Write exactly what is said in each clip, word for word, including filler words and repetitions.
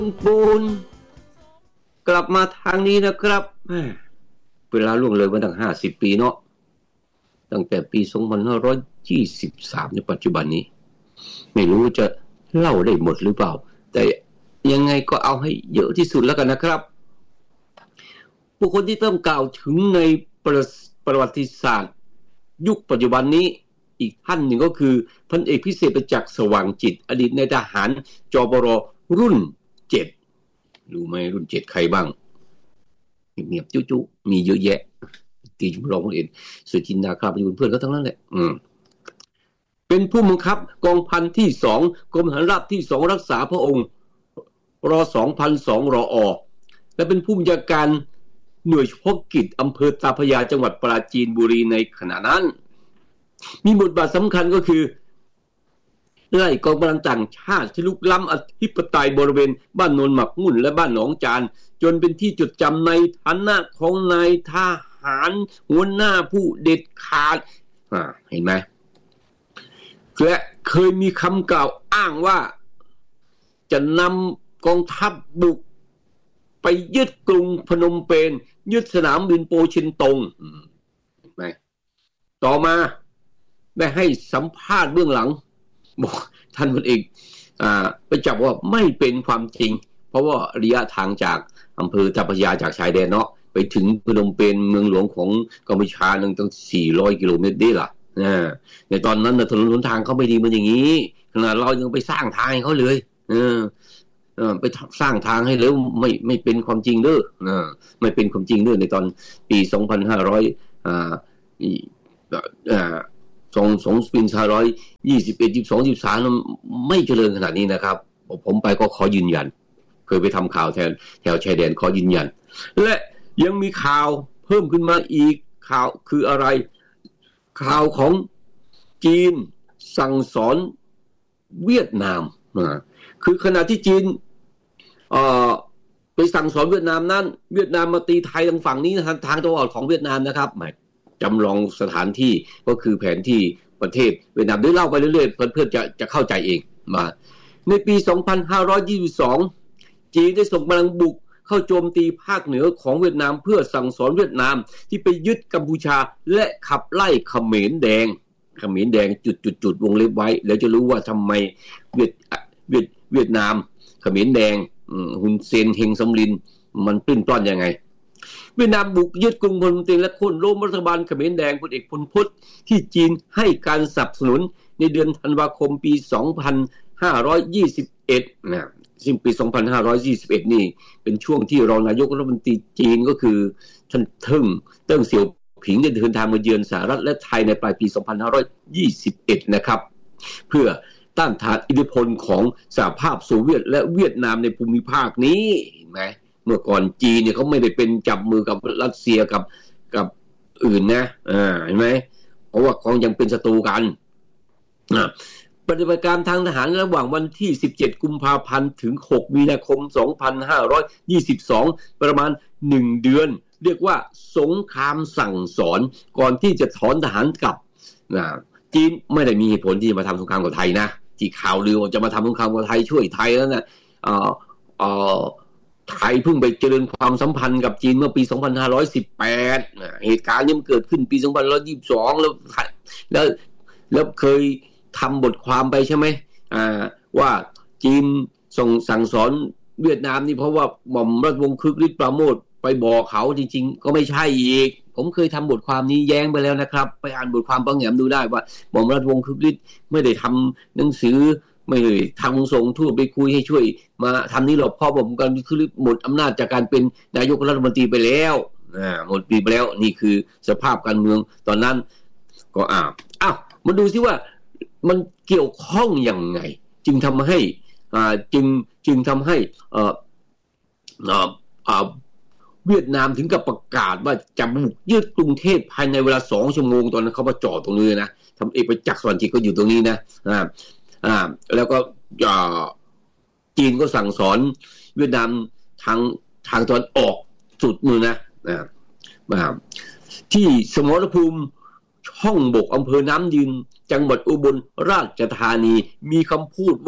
ปูนกลับมาทางนี้นะครับเวลาล่วงเลยมาตั้งห้าสิบปีเนาะตั้งแต่ปีสองพันห้าร้อยยี่สิบสามในปัจจุบันนี้ไม่รู้จะเล่าได้หมดหรือเปล่าแต่ยังไงก็เอาให้เยอะที่สุดแล้วกันนะครับบุคคลที่ต้องกล่าวถึงในประประวัติศาสตร์ยุคปัจจุบันนี้อีกท่านหนึ่งก็คือพันเอกพิเศษประจักษ์สว่างจิตอดีตนายทหารจปรรุ่นเจ็ดรู้ไหมรุ่นเจ็ดใครบ้างเงียบๆจุ๊ๆมีเยอะแยะตีจุฬาคนอื่นสุจินดาครับอยู่เพื่อนก็ทั้งนั้นแหละอืมเป็นผู้บังคับกองพันที่สองกรมทหารราบที่สองรักษาพระองค์รสองพันสองรอและเป็นผู้บัญชาการหน่วยเฉพาะกิจอำเภอตาพระยาจังหวัดปราจีนบุรีในขณะนั้นมีบทบาทสำคัญก็คือไล่กองกำลังต่างชาติที่ลุกล้ำอธิปไตยบริเวณบ้านโนนหมักมุ่นและบ้านหนองจานจนเป็นที่จดจำในฐานะของนายทหารหัวหน้าผู้เด็ดขาดเห็นไหมและเคยมีคำกล่าวอ้างว่าจะนำกองทัพบุกไปยึดกรุงพนมเปญยึดสนามบินโปชินตงเห็นไหมต่อมาได้ให้สัมภาษณ์เบื้องหลังบอกท่านพลเอกอ่าไปจับว่าไม่เป็นความจริงเพราะว่าระยะทางจากอำเภอตาพระยาจากชายแดนเนาะไปถึงพนมเปญเมืองหลวงของกัมพูชานึงตั้งสี่ร้อยกิโลเมตรได้ล่ะนะในตอนนั้นนะถนนหนทางเขาไม่ดีเหมือนอย่างนี้ขนาดเรายังไปสร้างทางให้เขาเลยเออเออไปสร้างทางให้แล้วไม่ไม่เป็นความจริงเด้อเออไม่เป็นความจริงเด้อในตอนปีสองพันห้าร้อยอ่าอ่าสองสองปีสองพันห้าร้อยยี่สิบเอ็ด ยี่สิบสอง ยี่สิบสามไม่เจริญขนาดนี้นะครับผมไปก็ขอยืนยันเคยไปทำข่าวแทนแถวชายแดนขอยืนยันและยังมีข่าวเพิ่มขึ้นมาอีกข่าวคืออะไรข่าวของจีนสั่งสอนเวียดนามนะคือขณะที่จีนเอ่อไปสั่งสอนเวียดนามนั้นเวียดนามมาตีไทยทางฝั่งนี้ทางทางตะวันออกของเวียดนามนะครับหมายจำลองสถานที่ก็คือแผนที่ประเทศเวียดนามได้เล่าไปเรื่อยๆเพื่อนๆจะจะเข้าใจเองมาในปีสองพันห้าร้อยยี่สิบสองจีนได้ส่งกำลังบุกเข้าโจมตีภาคเหนือของเวียดนามเพื่อสั่งสอนเวียดนามที่ไปยึดกัมพูชาและขับไล่เขมรแดงเขมรแดงจุดๆๆวงเล็บไว้แล้วจะรู้ว่าทำไมเวียดเวียดเวียดนามเขมรแดงฮุนเซนเฮงสำลินมันปลิ้นปล้อนยังไงเวียดนามบุกยึดกรุงพนมเปญและโค่นล้มรัฐบาลเขมรแดงพลเอกพลพตที่จีนให้การสนับสนุนในเดือนธันวาคมปีสองพันห้าร้อยยี่สิบเอ็ดนะซึ่งปีสองพันห้าร้อยยี่สิบเอ็ดนี่เป็นช่วงที่รองนายกรัฐมนตรีจีนก็คือท่านเติ้งเติ้งเสี่ยวผิงได้เดินทางมาเยือนสหรัฐและไทยในปลายปีสองพันห้าร้อยยี่สิบเอ็ดนะครับเพื่อต้านทานอิทธิพลของสหภาพโซเวียตและเวียดนามในภูมิภาคนี้เห็นไหมเมื่อก่อนจีนเนี่ยเขาไม่ได้เป็นจับมือกับรัสเซียกับกับอื่นนะอ่าเห็นไหมเพราะว่าเขายังเป็นศัตรูกันนะปฏิบัติการทางทหารระหว่างวันที่สิบเจ็ดกุมภาพันธ์ถึงหกมีนาคมสองพันห้าร้อยยี่สิบสองประมาณหนึ่งเดือนเรียกว่าสงครามสั่งสอนก่อนที่จะถอนทหารกลับนะจีนไม่ได้มีเหตุผลที่จะมาทำสงครามกับไทยนะที่ข่าวลือว่าจะมาทำสงครามกับไทยช่วยไทยแล้วนะอ่าอ่าไทยเพิ่งไปเจริญความสัมพันธ์กับจีนเมื่อปีสองพันห้าร้อยสิบแปดนะเหตุการณ์นี้มันเกิดขึ้นปีสองพันห้าร้อยยี่สิบสองแล้วแล้วแล้วเคยทำบทความไปใช่ไหมอ่าว่าจีนส่งสั่งสอนเวียดนามนี่เพราะว่าหม่อมราชวงศ์คึกฤทธิ์ปราโมชไปบอกเขาจริงๆก็ไม่ใช่อีกผมเคยทำบทความนี้แย้งไปแล้วนะครับไปอ่านบทความบางแหมดูได้ว่าหม่อมราชวงศ์คึกฤทธิ์ไม่ได้ทำหนังสือไม่ได้ทำส่งทูตไปคุยให้ช่วยมาทำนี่หรอกเพราะผมกันคือหมดอำนาจจากการเป็นนายกรัฐมนตรีไปแล้วอ่าหมดปีไปแล้วนี่คือสภาพการเมืองตอนนั้นก็อ้าวอ้าวมาดูซิว่ามันเกี่ยวข้องยังไงจึงทำให้อ่าจึงจึงทำให้เอ่ออ่าอ่าเวียดนามถึงกับประกาศว่าจะบุกยึดกรุงเทพภายในเวลาสองชั่วโมงตอนนั้นเขามาจอดตรงนี้นะทำเอกไปจักรสวรรค์จิตก็อยู่ตรงนี้นะอ่าอ่าแล้วก็อ่าจีนก็สั่งสอนเวียดนามทางทางตอนออกสุดมือนะอ่าอ่าที่สมรภูมิช่องบกอำเภอน้ำยืนจังหวัดอุบลราชธานีมีคำพูดว่า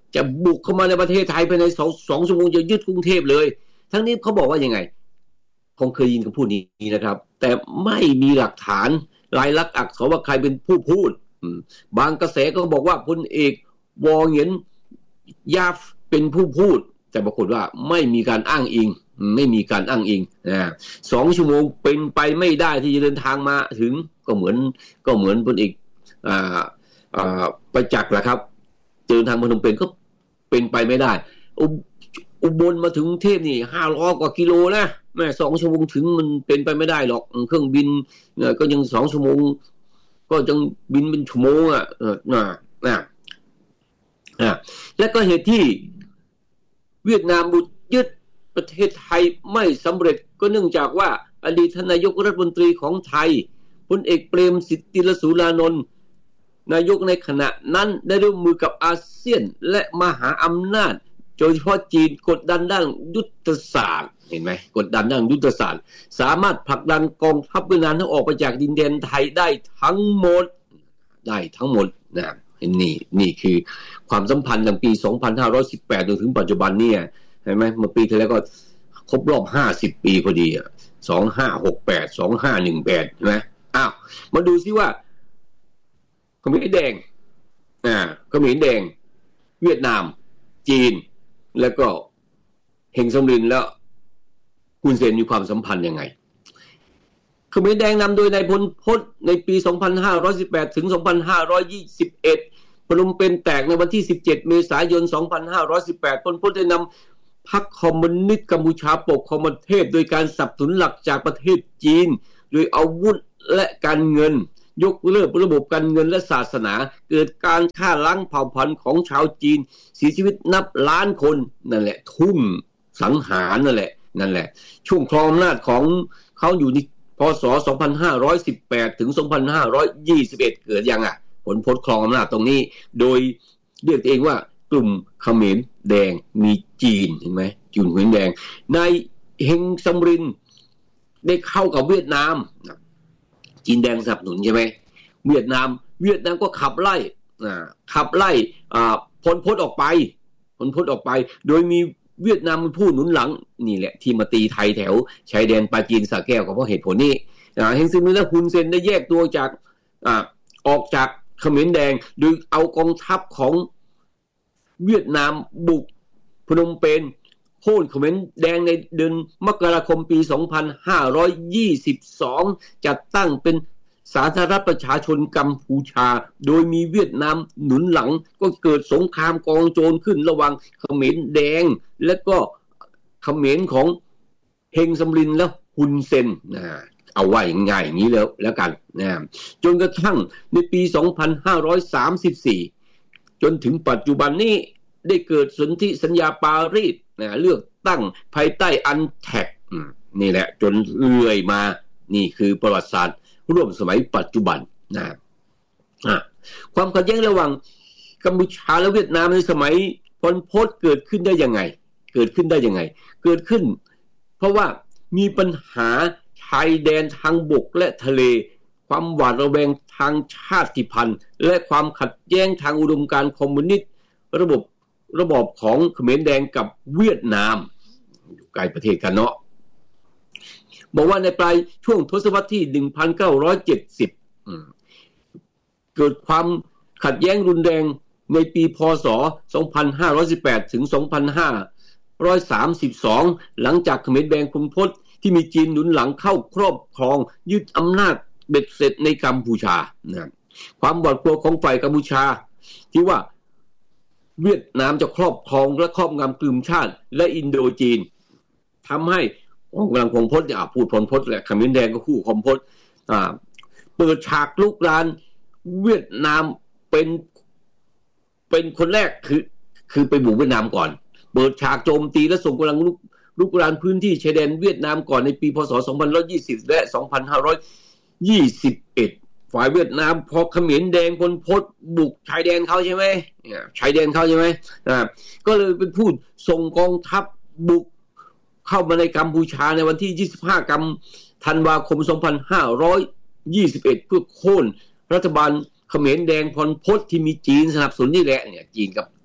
จะบุกเข้ามาในประเทศไทยภายในสองสองชั่วโมงจะยึดกรุงเทพเลยทั้งนี้เขาบอกว่ายังไงคงเคยยินคำพูดนี้นะครับแต่ไม่มีหลักฐานลายลักษณ์อักษรว่าใครเป็นผู้พูดบางกระแสก็บอกว่าพลเอกวอเหงียนยาฟเป็นผู้พูดแต่ปรากฏว่าไม่มีการอ้างอิงไม่มีการอ้างอิงนะสองชั่วโมงเป็นไปไม่ได้ที่จะเดินทางมาถึงก็เหมือนก็เหมือนพลเอกอ่าอ่าประจักษ์แหละครับเดินทางมาพนมเปญก็เป็นไปไม่ได้อุบลมาถึงเทพนี่ห้าร้อยกว่ากิโลนะแม่สองชั่วโมงถึงมันเป็นไปไม่ได้หรอกเครื่องบินก็ยังสองชั่วโมงก็ยังบินเป็นชั่วโมงอ่ะเออน่ะน่ะอ่ะและก็เหตุที่เวียดนามบุกยึดประเทศไทยไม่สำเร็จก็เนื่องจากว่าอดีตนายกรัฐมนตรีของไทยพลเอกเปรมสิทธิสุรานนท์นายกในขณะนั้นได้ร่วมมือกับอาเซียนและมหาอำนาจโดยเฉพาะจีนกดดันด้านยุทธศาสตร์เห็นไหมกดดันด้านยุทธศาสตร์สามารถผลักดันกองทัพเวียดนามให้ออกไปจากดินแดนไทยได้ทั้งหมดได้ทั้งหมดนะนี่นี่คือความสัมพันธ์ตั้งปีสองพันห้าร้อยสิบแปดจนถึงปัจจุบันเนี่ยเห็นไหมเมื่อปีที่แล้วก็ครบรอบห้าสิบปีพอดีอ่ะสองพันห้าร้อยหกสิบแปด สองพันห้าร้อยสิบแปดใช่ไหมอ้าวมาดูซิว่าเขมรแดงอ่าเขมรแดงเวียดนามจีนแล้วก็เฮงสำรินแล้วคุณเซนมีความสัมพันธ์ยังไงเขมรแดงนำโดยนายพลพจน์ในปีสองพันห้าร้อยสิบแปดถึงสองพันห้าร้อยยี่สิบเอ็ดพนมเปญแตกในวันที่สิบเจ็ดเมษายนสองพันห้าร้อยสิบแปดพลพจน์ได้นำพรรคคอมมิวนิสต์กัมพูชาปกครองประเทศโดยการสนับสนุนหลักจากประเทศจีนโดยอาวุธและการเงินยกเลิกระบบการเงินและศาสนาเกิดการฆ่าล้างเผ่าพันธุ์ของชาวจีนเสียชีวิตนับล้านคนนั่นแหละทุ่มสังหารนั่นแหละนั่นแหละช่วงครองอำนาจของเขาอยู่ในพ.ศ. สองพันห้าร้อยสิบแปดถึงสองพันห้าร้อยยี่สิบเอ็ดเกิดยังอ่ะผลพจน์ครองอำนาจตรงนี้โดยเรียกเองว่ากลุ่มเขมรแดงมีจีนเห็นไหมจีนเขมรแดงนายเฮงซัมรินได้เข้ากับเวียดนามจีนแดงสนับสนุนใช่ไหมเวียดนามเวียดนามก็ขับไล่ขับไล่พลพจน์ออกไปพลพจน์ออกไปโดยมีเวียดนามเป็นผู้หนุนหลังนี่แหละที่มาตีไทยแถวชายแดนปาจีนสระแก้วก็เพราะเหตุผลนี้เฮงซิมินและฮุนเซนได้แยกตัวจากอ่าออกจากเขมรแดงโดยเอากองทัพของเวียดนามบุกพนมเปญโค่นเขมรแดงในเดือนมกราคมปีสองพันห้าร้อยยี่สิบสองจัดตั้งเป็นสาธารณรัฐประชาชนกัมพูชาโดยมีเวียดนามหนุนหลังก็เกิดสงครามกองโจรขึ้นระหว่างเขมรแดงและก็เขมรของเฮงซัมรินและฮุนเซนนะเอาไว้ง่ายอย่างนี้แล้วแล้วกันนะจนกระทั่งในปีสองพันห้าร้อยสามสิบสี่จนถึงปัจจุบันนี้ได้เกิดสนธิสัญญาปารีสนะเลือกตั้งภายใต้อันแท็กนี่แหละจนเรื่อยมานี่คือประวัติศาสตร์ร่วมสมัยปัจจุบันนะความขัดแย้งระหว่างกัมพูชาและเวียดนามในสมัยพลพจน์เกิดขึ้นได้ยังไงเกิดขึ้นได้ยังไงเกิดขึ้นเพราะว่ามีปัญหาชายแดนทางบกและทะเลความหวาดระแวงทางชาติพันธุ์และความขัดแย้งทางอุดมการณ์คอมมิวนิสต์ระบบระบอบของเขมรแดงกับเวียดนามอยู่ไกลประเทศกันเนาะบอกว่าในปลายช่วงทศวรรษที่หนึ่งพันเก้าร้อยเจ็ดสิบเกิดความขัดแย้งรุนแรงในปีพ.ศ. สองพันห้าร้อยสิบแปดถึงสองพันห้าร้อยสามสิบสองหลังจากเขมรแดงพลพจน์ที่มีจีนหนุนหลังเข้าครอบครองยึดอำนาจเบ็ดเสร็จในกัมพูชานะความหวาดกลัวของฝ่ายกัมพูชาที่ว่าเวียดนามจะครอบครองและครอบงำกลุ่มชาติและอินโดจีนทำให้องค์การพลพจน์อ่ะพูดพลพจน์แหละเขมรแดงก็คู่พลพจน์อ่าเปิดฉากลุกรานเวียดนามเป็นเป็นคนแรกคือคือไปบุกเวียดนามก่อนเปิดฉากโจมตีและส่งกำลังลุกลุกรานพื้นที่ชายแดนเวียดนามก่อนในปีพ.ศ. สองพันห้าร้อยยี่สิบและสองพันห้าร้อยยี่สิบเอ็ดฝ่ายเวียดนามพอเขมรแดงพลพจน์บุกชายแดนเขาใช่ไหมชายแดนเขาใช่ไหมอ่าก็เลยเป็นผู้ส่งกองทัพบุกเข้ามาในกัมพูชาในวันที่ยี่สิบห้ากันธันวาคมสองพันห้าร้อยยี่สิบเอ็ดเพื่อโค่นรัฐบาลเขมรแดงพลพจน์ที่มีจีนสนับสนุนนี่แหละเนี่ยจีนกับ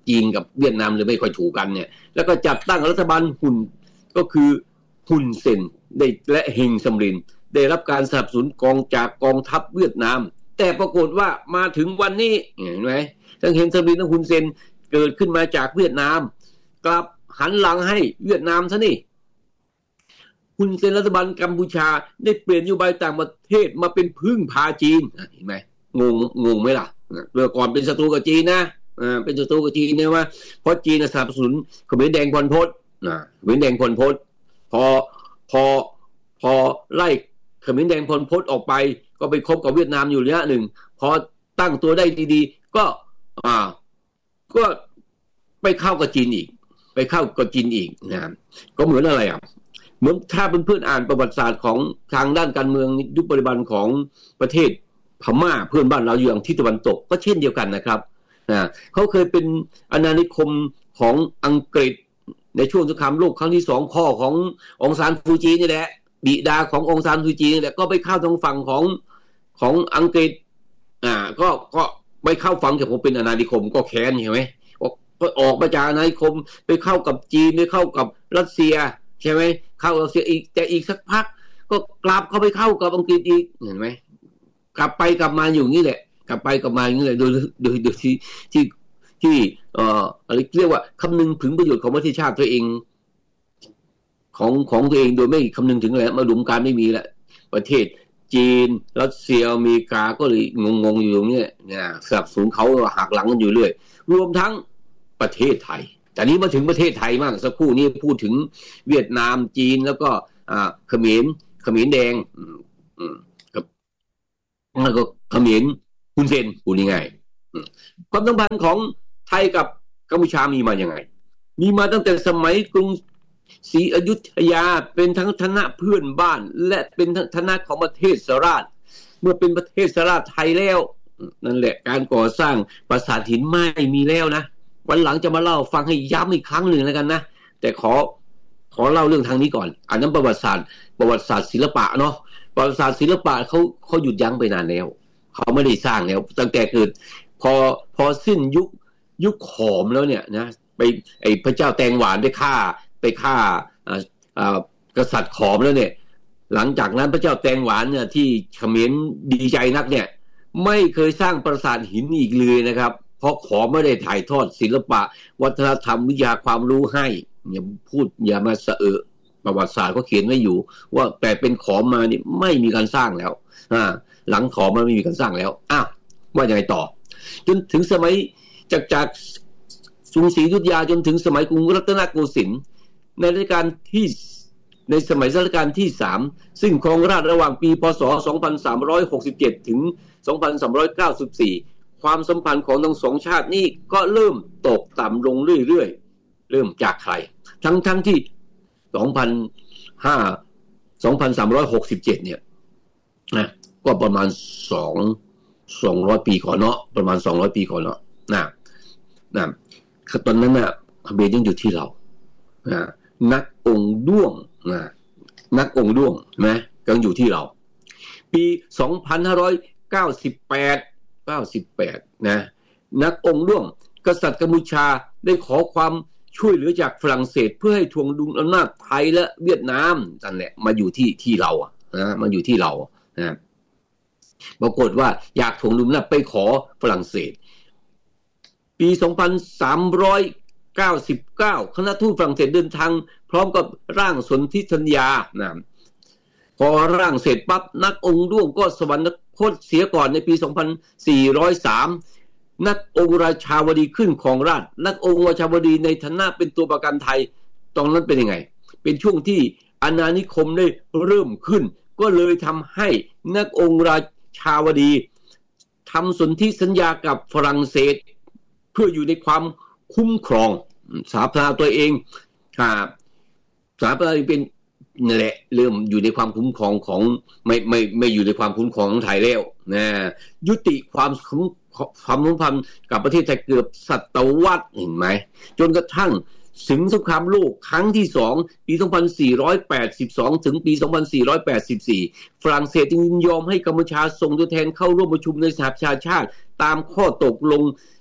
จีนกับเวียดนามเลยไม่ค่อยถูกกันเนี่ยแล้วก็จัดตั้งรัฐบาลหุ่นก็คือหุ่นเซนได้และเฮงซัมรินได้รับการสนับสนุนกองจากกองทัพเวียดนามแต่ปรากฏว่ามาถึงวันนี้เห็นไหมทั้งเฮงซัมรินทั้งหุ่นเซนเกิดขึ้นมาจากเวียดนามกลับหันหลังให้เวียดนามซะนี่หุ่นเซนรัฐบาลกัมพูชาได้เปลี่ยนนโยบายต่างประเทศมาเป็นพึ่งพาจีนเห็นไหมงงงงไหมล่ะเมื่อก่อนเป็นศัตรูกับจีนนะอ่าเป็นศัตรูกับจีนเนี่ยว่าเพราะจีนสนับสนุนเขมรแดงพลพศนะเขมรแดงพลพศพอพอพอไล่เขมรแดงพลพศออกไปก็ไปคบกับเวียดนามอยู่ระยะหนึ่งพอตั้งตัวได้ดีๆก็อ่าก็ไปเข้ากับจีนอีกไปเข้ากับจีนอีกนะก็เหมือนอะไรอ่ะเหมือนถ้าเพื่อนๆอ่านประวัติศาสตร์ของทางด้านการเมืองยุคปัจจุบันของประเทศพม่าเพื่อนบ้านเราอยู่ทางทิศตะวันตกก็เช่นเดียวกันนะครับนะเขาเคยเป็นอาณานิคมของอังกฤษในช่วงสงครามโลกครั้งที่สองพ่อขององซานซูจีนี่แหละบิดาขององซานซูจีนี่แหละก็ไปเข้าทางฝั่งของของอังกฤษอ่าก็ก็ไปเข้าฝั่งจากผมเป็นอาณานิคมก็แค้นใช่ไหมก็ออกมาจากอาณานิคมไปเข้ากับจีนไปเข้ากับรัสเซียใช่ไหมเข้ารัสเซียอีกแต่อีกสักพักก็กลับเข้าไปเข้ากับอังกฤษอีกเห็นไหมกลับไปกลับมาอยู่นี่แหละกลับไปกลับมาอย่างนี้เลยโดยโดยโดยที่ที่ที่เอ่ออะไรเรียกว่าคำนึงถึงประโยชน์ของประเทศชาติตัวเองของของตัวเองโดยไม่คำนึงถึงอะไรมาดุมการไม่มีแหละประเทศจีนรัสเซียอเมริกาก็เลยงงๆอยู่ตรงนี้เนี่ยสนับสนุนเขาหักหลังกันอยู่เรื่อยรวมทั้งประเทศไทยแต่นี้มาถึงประเทศไทยบ้างสักครู่นี้พูดถึงเวียดนามจีนแล้วก็อ่าเขมรเขมรแดงอืมแล้วก็เขมรคุณเซนพูดง่ายๆความสัมพันธ์ของไทยกับกัมพูชามีมาอย่างไงมีมาตั้งแต่สมัยกรุงศรีอยุธยาเป็นทั้งฐานะเพื่อนบ้านและเป็นทั้งฐานะของประเทศสราชเมื่อเป็นประเทศสราชไทยแล้วนั่นแหละการก่อสร้างปราสาทหินไม่มีแล้วนะวันหลังจะมาเล่าฟังให้ย้ำอีกครั้งหนึ่งแล้วกันนะแต่ขอขอเล่าเรื่องทางนี้ก่อนอันนั้นประวัติศาสตร์ประวัติศาสตร์ศิลปะเนาะประวัติศาสตร์ศิลปะเขาเขาหยุดยั้งไปนานแล้วเขาไม่ได้สร้างแล้วตั้งแต่เกิดพอพอสิ้นยุคยุคขอมแล้วเนี่ยนะไปไอ้พระเจ้าแตงหวานได้ฆ่าไปฆ่าอ่าอ่ากษัตริย์ขอมแล้วเนี่ยหลังจากนั้นพระเจ้าแตงหวานเนี่ยที่เขมรดีใจนักเนี่ยไม่เคยสร้างปราสาทหินอีกเลยนะครับเพราะขอไม่ได้ถ่ายทอดศิลปะวัฒนธรรมวิทยาความรู้ให้อย่าพูดอย่ามาเสอะประวัติศาสตร์ก็เขียนไว้อยู่ว่าแต่เป็นขอมมานี่ไม่มีการสร้างแล้วอ่าหลังขอมมาไม่มีการสร้างแล้วอ้าวว่ายังไงต่อจนถึงสมัยจากจากกรุงศรีอยุธยาจนถึงสมัยกรุงรัตนโกสินทร์ในรัชกาลที่ในสมัยรัชกาลที่สามซึ่งครองราชย์ระหว่างปีพ.ศ. สองพันสามร้อยหกสิบเจ็ดถึงสองพันสามร้อยเก้าสิบสี่ความสัมพันธ์ของทั้งสองชาตินี้ก็เริ่มตกต่ำลงเรื่อยๆเริ่มจากใครทั้งทั้งที่สองพันห้า สองพันสามร้อยหกสิบเจ็ดเนี่ยนะก็ประมาณสอง สองร้อยปีก่อนเนาะประมาณสองร้อยปีก่อนเนาะนะนะตอนนั้นน่ะเขมรยังอยู่ที่เรานะนักองค์ด้วงนะนักองค์ด้วงนะยังอยู่ที่เราปีสองพันห้าร้อยเก้าสิบแปด เก้าสิบแปดนะนักองค์ด้วงกษัตริย์กัมพูชาได้ขอความช่วยเหลือจากฝรั่งเศสเพื่อให้ทวงดุลอำนาจไทยและเวียดนามนั่นแหละมาอยู่ที่ที่เรานะมาอยู่ที่เรานะปรากฏว่าอยากทวงดุลอำนาจไปขอฝรั่งเศสปีสองพันสามร้อยเก้าสิบเก้าคณะทูตฝรั่งเศสเดินทางพร้อมกับร่างสนธิสัญญานะพอร่างเสร็จปั๊บนักองค์ด้วงก็สวรรคตเสียก่อนในปีสองพันสี่ร้อยสามนักองค์ราชาวดีขึ้นครองราชย์นักองค์ราชาวดีในฐานะเป็นตัวประกันไทยตอนนั้นเป็นยังไงเป็นช่วงที่อาณานิคมได้เริ่มขึ้นก็เลยทำให้นักองค์ราชาวดีทำสนธิสัญญากับฝรั่งเศสเพื่ออยู่ในความคุ้มครองสถาปนาตัวเองครับสถาปนาเป็นนั่นแหละเริ่มอยู่ในความคุ้มครองของไม่ไม่ไม่อยู่ในความคุ้มครองของไทยแล้วนะยุติความความสัมพันธ์กับประเทศไทยเกือบศตวรรษเห็นไหมจนกระทั่งถึงสงครามโลกครั้งที่สองปีสองพันสี่ร้อยแปดสิบสองถึงปีสองพันสี่ร้อยแปดสิบสี่ฝรั่งเศสจึงยินยอมให้กัมพูชาส่งตัวแทนเข้าร่วมประชุมในสหประชาชาติตามข้อตกลง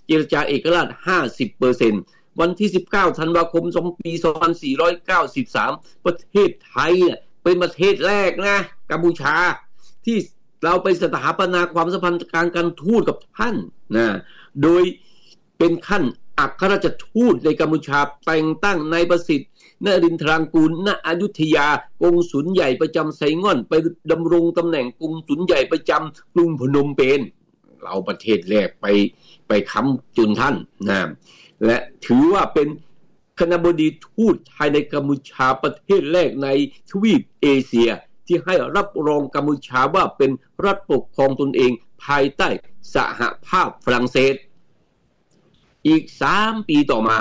เจรจาเอกราช ห้าสิบเปอร์เซ็นต์ วันที่สิบเก้าธันวาคมปีสองพันสี่ร้อยเก้าสิบสามประเทศไทยเนี่ยเป็นประเทศแรกนะกัมพูชาที่เราไปสถาปนาความสัมพันธ์การการทูตกับท่านนะโดยเป็นขั้นอัครราชทูตในกัมพูชาแต่งตั้งนายประสิทธิ์นรินทรางกูลณอยุธยากงสุลใหญ่ประจำไซง่อนไปดำรงตำแหน่งกงสุลใหญ่ประจำกรุงพนมเปญเราประเทศแรกไปไปค้ำจุนท่านนะและถือว่าเป็นคณบดีทูตไทยในกัมพูชาประเทศแรกในทวีปเอเชียที่ให้รับรองกัมพูชาว่าเป็นรัฐปกครองตนเองภายใต้สหภาพฝรั่งเศสอีกสามปีต่อมา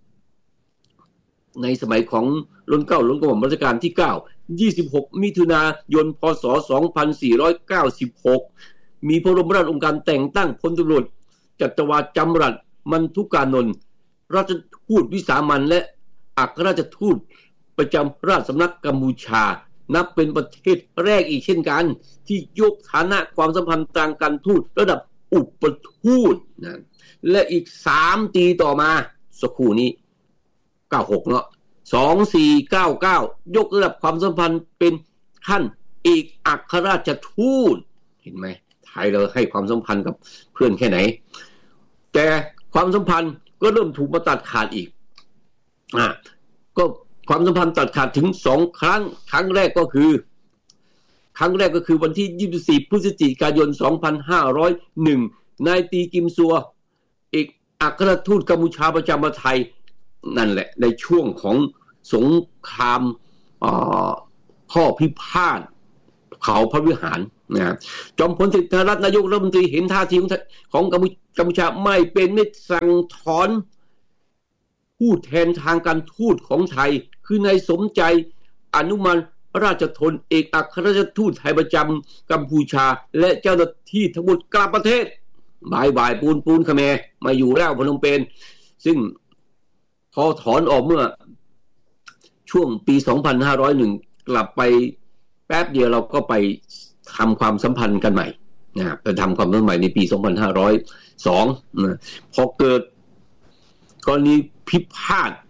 ในสมัยของรัชกาลที่เก้ารัชกาลรัชกาลที่เก้า ยี่สิบหกมิถุนายนพศสองพันสี่ร้อยเก้าสิบหกมีพระบรมราชโองการแต่งตั้งพลตำรวจจัตวาจำรัดมันทุกานนท์ราชทูตวิสามัญและอัครราชทูตประจำราชสำนักกัมพูชานับเป็นประเทศแรกอีกเช่นกันที่ยกฐานะความสัมพันธ์ทางการทูตระดับอุปทูตนะและอีกสามปีต่อมาสักครู่นี้เก้าสิบหกเนาะสองพันสี่ร้อยเก้าสิบเก้ายกระดับความสัมพันธ์เป็นขั้นเอกอัครราชทูตเห็นไหมไทยเราให้ความสัมพันธ์กับเพื่อนแค่ไหนแต่ความสัมพันธ์ก็เริ่มถูกมาตัดขาดอีกอ่ะก็ความสัมพันธ์ตัดขาดถึงสองครั้งครั้งแรกก็คือครั้งแรกก็คือวันที่ยี่สิบสี่พฤศจิกายนสองพันห้าร้อยเอ็ดนายตีกิมซัวเอกอัครราชทูตกัมพูชาประจำไทยนั่นแหละในช่วงของสงครามข้อพิพาทเขาพระวิหารนะจอมพลสิทธิรัตน์นายกรัฐมนตรีเห็นท่าทีของกัมพูชาไม่เป็นมิตรสั่งถอนผู้แทนทางการทูตของไทยคือนายสมใจอนุมันราชทนเอกอัครราชทูตไทยประจำกัมพูชาและเจ้าหน้าที่ทั้งหมดกลับประเทศบายบายปูนปูนเขมรมาอยู่แล้วพนมเปญซึ่งพอถอนออกเมื่อช่วงปีสองพันห้าร้อยเอ็ดกลับไปแป๊บเดียวเราก็ไปทำความสัมพันธ์กันใหม่นะไปทำความสัมพันธ์ใหม่ในปีสองพันห้าร้อยสองนะพอเกิดกรณีพิพาท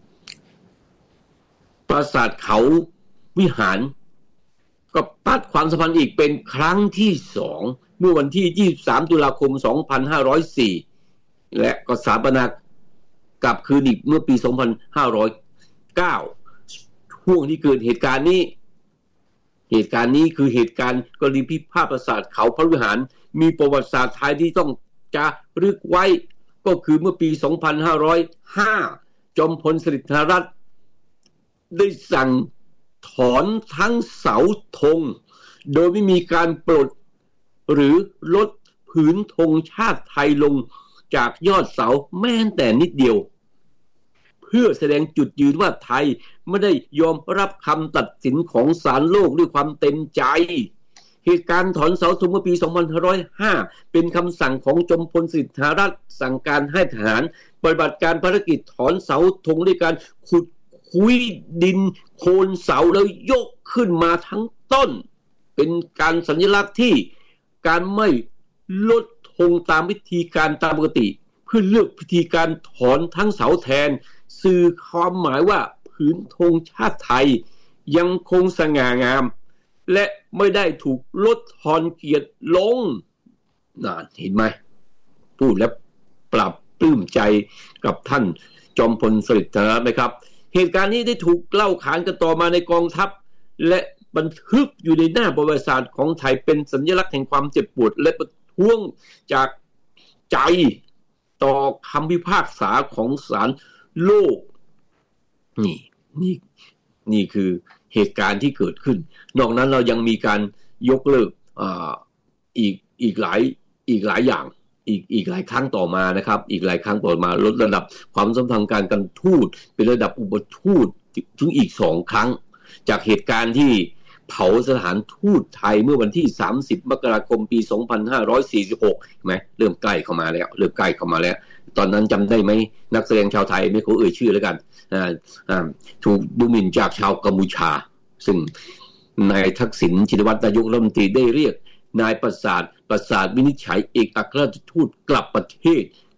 ปราสาทเขาวิหารก็ตัดความสัมพันธ์อีกเป็นครั้งที่สองเมื่อวันที่ยี่สิบสามตุลาคมสองพันห้าร้อยสี่และก็สถาปนากลับคืนอีกเมื่อปีสองพันห้าร้อยเก้าช่วงที่เกิดเหตุการณ์นี้เหตุการณ์นี้คือเหตุการณ์กรณีพิพาทปราสาทเขาพระวิหารมีประวัติศาสตร์ไทยที่ต้องจะรึกไว้ก็คือเมื่อปีสองพันห้าร้อยห้าจอมพลสฤษดิ์ธนรัตน์ได้สั่งถอนทั้งเสาธงโดยไม่มีการปลดหรือลดผืนธงชาติไทยลงจากยอดเสาแม้แต่นิดเดียวเพื่อแสดงจุดยืนว่าไทยไม่ได้ยอมรับคำตัดสินของศาลโลกด้วยความเต็มใจเหตุการณ์ถอนเสาธงเมื่อปีสองพันห้าร้อยห้าเป็นคำสั่งของจอมพลสฤษดิ์ธนรัตน์สั่งการให้ทหารปฏิบัติการภารกิจถอนเสาธงด้วยการขุดคุยดินโคนเสาแล้วยกขึ้นมาทั้งต้นเป็นการสัญลักษณ์ที่การไม่ลดธงตามวิธีการตามปกติเพื่อเลือกวิธีการถอนทั้งเสาแทนสื่อความหมายว่าผืนธงชาติไทยยังคงสง่างามและไม่ได้ถูกลดทอนเกียรติลงน่าเห็นไหมพูดแล้วปรับปลื้มใจกับท่านจอมพลสฤษดิ์ธนรัตน์ไหมครับเหตุการณ์นี้ได้ถูกเล่าขานกันต่อมาในกองทัพและบันทึกอยู่ในหน้าประวัติศาสตร์ของไทยเป็นสัญลักษณ์แห่งความเจ็บปวดและประท้วงจากใจต่อคำพิพากษาของศาลโลกนี่นี่นี่คือเหตุการณ์ที่เกิดขึ้นนอกนั้นเรายังมีการยกเลิกอ่าอีกอีกหลายอีกหลายอย่างอีกอีกหลายครั้งต่อมานะครับอีกหลายครั้งต่อมาลดระดับความสัมพันธ์การการทูตเป็นระดับอุปทูตถึงอีกสองครั้งจากเหตุการณ์ที่เผาสถานทูตไทยเมื่อวันที่สามสิบมกราคมปีสองพันห้าร้อยสี่สิบหกเห็นมั้ยเริ่มใกล้เข้ามาแล้วเริ่มใกล้เข้ามาแล้วตอนนั้นจำได้ไหมนักแสดงชาวไทยไม่ขอเอ่ยชื่อแล้วกันอ่าอ่าถูกดูหมิ่นจากชาวกัมพูชาซึ่งนายทักษิณชินวัตรนายกรัฐมนตรีได้เรียกนายประสาทประสาทวินิจฉัยเอกอัครราชทูตกลับประเทศ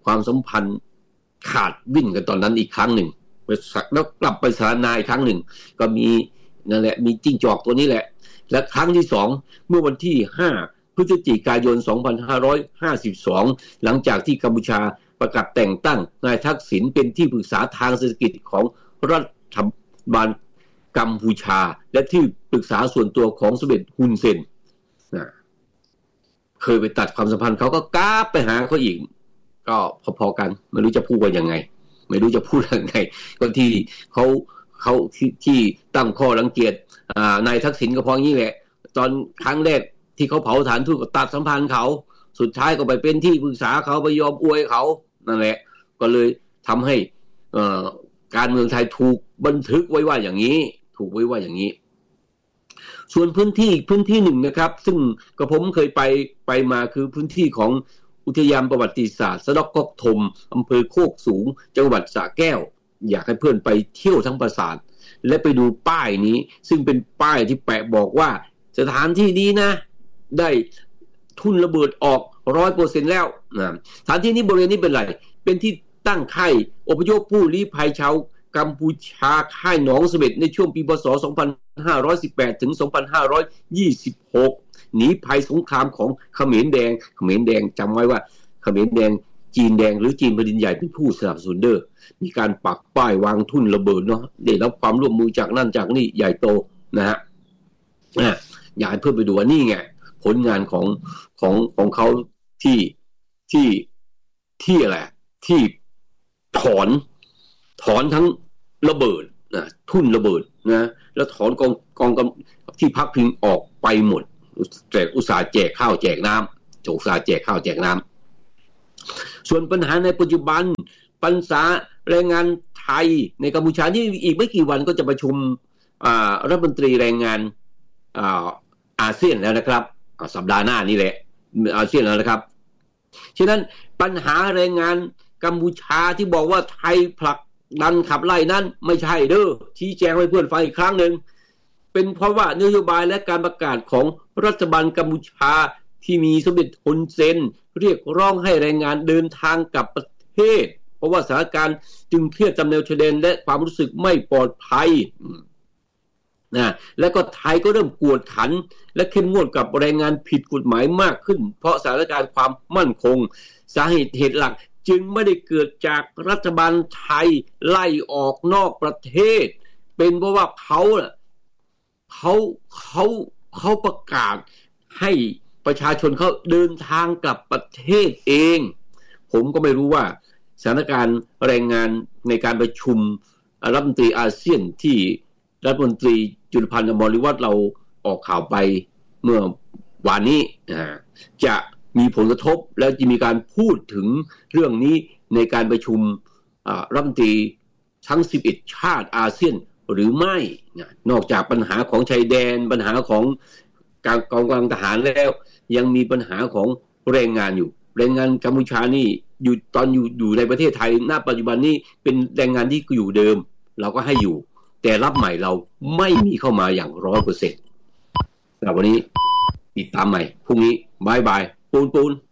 ความสัมพันธ์ขาดวิ่นกันตอนนั้นอีกครั้งหนึ่งแล้วกลับไปสารนาอีกครั้งหนึ่งก็มีนั่นแหละมีจิ้งจอกตัวนี้แหละและครั้งที่สองเมื่อวันที่ห้าพฤศจิกายนสองพันห้าร้อยห้าสิบสองหลังจากที่กัมพูชาประกาศแต่งตั้งนายทักษิณเป็นที่ปรึกษาทางเศรษฐกิจของรัฐบาลกัมพูชาและที่ปรึกษาส่วนตัวของสมเด็จฮุนเซนนะเคยไปตัดความสัมพันธ์เขาก็กล้าไปหาเขาอีกก็พอๆกันไม่รู้จะพูดว่ายังไงไม่รู้จะพูดยังไงก็ที่เขาเขาที่ที่ตั้งข้อรังเกียจอ่านายทักษิณก็เพราะงี้แหละตอนครั้งแรกที่เขาเผาฐานทูตก็ตัดสัมพันธ์เขาสุดท้ายก็ไปเป็นที่ปรึกษาเขาไปยอมอวยเขานั่นแหละก็เลยทำให้เอ่อการเมืองไทยถูกบันทึกไว้ว่าอย่างนี้ถูกไว้ว่าอย่างนี้ส่วนพื้นที่พื้นที่หนึ่งนะครับซึ่งกระผมเคยไปไปมาคือพื้นที่ของอุทยานประวัติศาสตร์สะดอกก๊อกธมอำเภอโคกสูงจังหวัดสระแก้วอยากให้เพื่อนไปเที่ยวทั้งปราสาทและไปดูป้ายนี้ซึ่งเป็นป้ายที่แปะบอกว่าสถานที่นี้นะได้ทุนระเบิดออก ร้อยเปอร์เซ็นต์ แล้วนะสถานที่นี้บริเวณนี้เป็นไรเป็นที่ตั้งค่ายอพยพผู้ลี้ภัยชาวกัมพูชาค่ายหนองเสม็ดในช่วงปีพ.ศ. สองพันห้าร้อยสิบแปด ถึง สองพันห้าร้อยยี่สิบหกหนีภัยสงครามของเขมรแดงเขมรแดงจำไว้ว่าเขมรแดงจีนแดงหรือจีนแผ่นดินใหญ่เป็นผู้สนับสนุนเด้อมีการปักป้ายวางทุ่นระเบิดเนาะได้รับความร่วมมือจากนั่นจากนี่ใหญ่โตนะฮะอ่ะอยากให้เพื่อนไปดูว่านี่ไงผลงานของของของเขาที่ที่ที่อะไรที่ถอนถอนทั้งระเบิดนะทุ่นระเบิดนะแล้วถอนกองกองกำที่พักพิงออกไปหมดแต่อุตสาห์แจกข้าวแจกน้ำอุตสาห์แจกข้าวแจกน้ำส่วนปัญหาในปัจจุบันปัญหาแรงงานไทยในกัมพูชาที่อีกไม่กี่วันก็จะประชุมรัฐมนตรีแรงงานอาเซียนแล้วนะครับสัปดาห์หน้านี่แหละอาเซียนแล้วนะครับฉะนั้นปัญหาแรงงานกัมพูชาที่บอกว่าไทยผลักดันขับไล่นั้นไม่ใช่เด้อชี้แจงให้เพื่อนฟังอีกครั้งหนึ่งเป็นเพราะว่านโยบายและการประกาศของรัฐบาลกัมพูชาที่มีสมเด็จฮุนเซนเรียกร้องให้แรงงานเดินทางกลับประเทศเพราะว่าสถานการณ์จึงเครียดตามแนวชายแดนและความรู้สึกไม่ปลอดภัยนะและก็ไทยก็เริ่มกวดขันและเข้มงวดกับแรงงานผิดกฎหมายมากขึ้นเพราะสถานการณ์ความมั่นคงสาเหตุเหตุหลักจึงไม่ได้เกิดจากรัฐบาลไทยไล่ออกนอกประเทศเป็นเพราะว่าเขาเขาเขาเขาประกาศให้ประชาชนเขาเดินทางกลับประเทศเองผมก็ไม่รู้ว่าสถานการณ์แรงงานในการประชุมรัฐมนตรีอาเซียนที่รัฐมนตรีจุลพันธ์อมรวิวัฒน์เราออกข่าวไปเมื่อวานนี้จะมีผลกระทบแล้วจะมีการพูดถึงเรื่องนี้ในการประชุมรัฐมนตรีทั้งสิบเอ็ดชาติอาเซียนหรือไม่นอกจากปัญหาของชายแดนปัญหาของการกองกำลังทหารแล้วยังมีปัญหาของแรงงานอยู่แรงงานกัมพูชานี่อยู่ตอนอยู่อยู่ในประเทศไทยณปัจจุบันนี้เป็นแรงงานที่อยู่เดิมเราก็ให้อยู่แต่รับใหม่เราไม่มีเข้ามาอย่าง ร้อยเปอร์เซ็นต์ สำหรับวันนี้ติดตามใหม่พรุ่งนี้บายบายปูนปูน